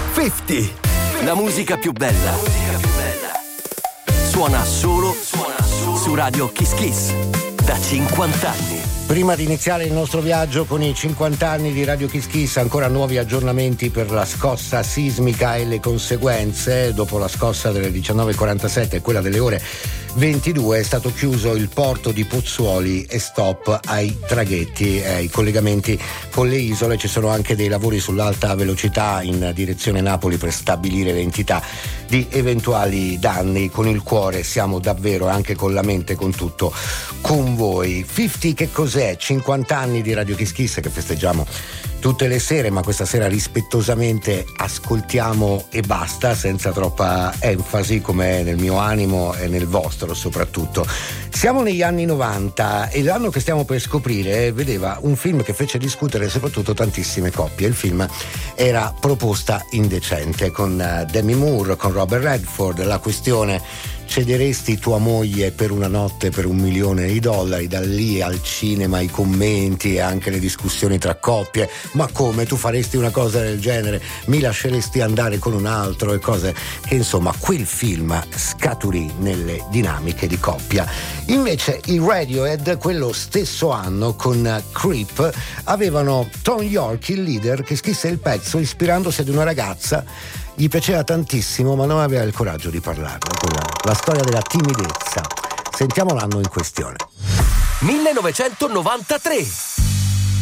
50. La musica più bella. Suona solo su Radio Kiss Kiss. Da 50 anni. Prima di iniziare il nostro viaggio con i 50 anni di Radio Kiss Kiss, ancora nuovi aggiornamenti per la scossa sismica e le conseguenze. Dopo la scossa delle 19:47 e quella delle ore 22 è stato chiuso il porto di Pozzuoli e stop ai traghetti e ai collegamenti con le isole. Ci sono anche dei lavori sull'alta velocità in direzione Napoli per stabilire l'entità di eventuali danni. Con il cuore siamo davvero, anche con la mente, con tutto, con voi. 50 che cos'è? 50 anni di Radio Kiss Kiss che festeggiamo tutte le sere, ma questa sera rispettosamente ascoltiamo e basta, senza troppa enfasi, come è nel mio animo e nel vostro soprattutto. Siamo negli anni 90 e l'anno che stiamo per scoprire vedeva un film che fece discutere soprattutto tantissime coppie. Il film era Proposta indecente, con Demi Moore, con Robert Redford. La questione: cederesti tua moglie per una notte per $1 milione? Da lì al cinema, i commenti e anche le discussioni tra coppie. Ma come, tu faresti una cosa del genere? Mi lasceresti andare con un altro? E cose che insomma quel film scaturì nelle dinamiche di coppia. Invece i Radiohead quello stesso anno con Creep avevano Tom York, il leader, che scrisse il pezzo ispirandosi ad una ragazza. Gli piaceva tantissimo, ma non aveva il coraggio di parlarne. La storia della timidezza. Sentiamo l'anno in questione. 1993.